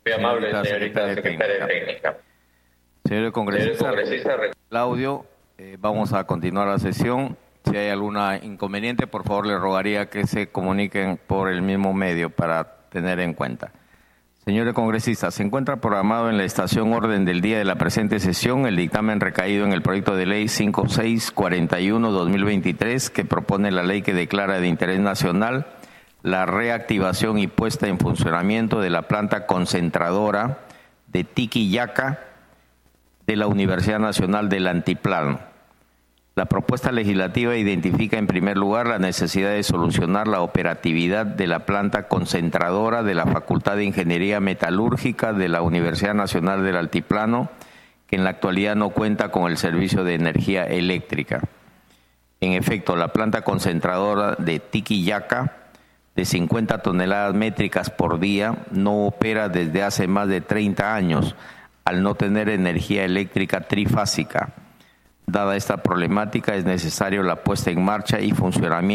Muy amable, señorita secretaria técnica. Señor congresista Claudio, vamos a continuar la sesión. Si hay algún inconveniente, por favor le rogaría que se comuniquen por el mismo medio para tener en cuenta. Señores congresistas, se encuentra programado en la estación orden del día de la presente sesión el dictamen recaído en el proyecto de ley 5641-2023 que propone la ley que declara de interés nacional la reactivación y puesta en funcionamiento de la planta concentradora de Tiquiyaca de la Universidad Nacional del Altiplano. La propuesta legislativa identifica en primer lugar la necesidad de solucionar la operatividad de la planta concentradora de la Facultad de Ingeniería Metalúrgica de la Universidad Nacional del Altiplano, que en la actualidad no cuenta con el servicio de energía eléctrica. En efecto, la planta concentradora de Tiquiyaca, de 50 toneladas métricas por día, no opera desde hace más de 30 años, al no tener energía eléctrica trifásica. Dada esta problemática, es necesario la puesta en marcha y funcionamiento